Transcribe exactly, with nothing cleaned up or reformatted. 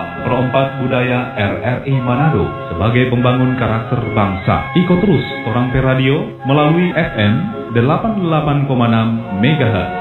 Salam Perompak Budaya R R I Manado sebagai pembangun karakter bangsa. Ikut terus Torang Pe Radio melalui F M delapan puluh delapan koma enam megahertz.